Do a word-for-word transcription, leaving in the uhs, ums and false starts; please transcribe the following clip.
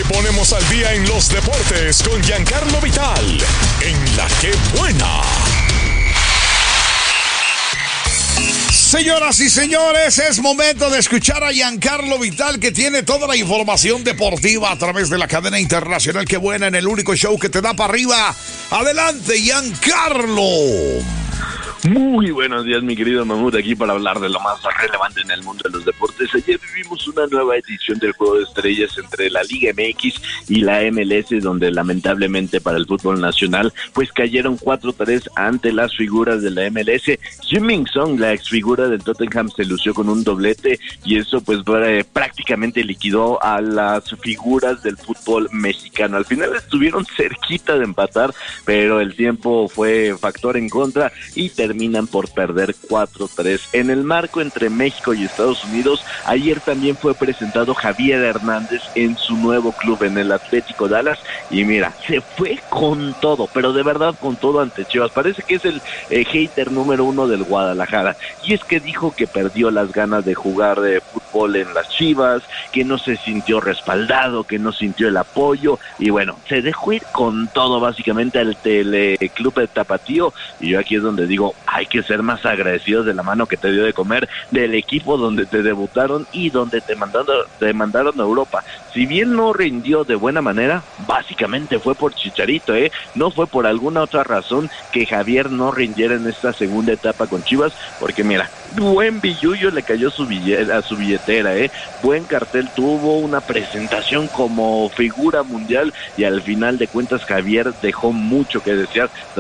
ponemos al día en los deportes con Giancarlo Vital, en La Que Buena. Señoras y señores, es momento de escuchar a Giancarlo Vital, que tiene toda la información deportiva a través de la cadena internacional Que Buena, en el único show que te da para arriba. Adelante, Giancarlo. Muy buenos días, mi querido Mamut, aquí para hablar de lo más relevante en el mundo de los deportes. Ayer vivimos una nueva edición del Juego de Estrellas entre la Liga M X y la M L S, donde lamentablemente para el fútbol nacional, pues cayeron cuatro tres ante las figuras de la M L S. Heung-min Son, la exfigura del Tottenham, se lució con un doblete y eso pues prácticamente liquidó a las figuras del fútbol mexicano. Al final estuvieron cerquita de empatar, pero el tiempo fue factor en contra y terminan por perder cuatro tres. En el marco entre México y Estados Unidos, ayer también fue presentado Javier Hernández en su nuevo club, en el Atlético Dallas, y mira, se fue con todo, pero de verdad con todo ante Chivas. Parece que es el eh, hater número uno del Guadalajara, y es que dijo que perdió las ganas de jugar de fútbol en las Chivas, que no se sintió respaldado, que no sintió el apoyo, y bueno, se dejó ir con todo básicamente al Teleclub de Tapatío, y yo aquí es donde digo, hay que ser más agradecidos de la mano que te dio de comer, del equipo donde te debutaron y donde te mandaron, te mandaron a Europa. Si bien no rindió de buena manera, básicamente fue por Chicharito, ¿eh? No fue por alguna otra razón que Javier no rindiera en esta segunda etapa con Chivas, porque mira, buen billullo le cayó su billetera, a su billetera, ¿eh? Buen cartel tuvo, una presentación como figura mundial, y al final de cuentas Javier dejó mucho que desear.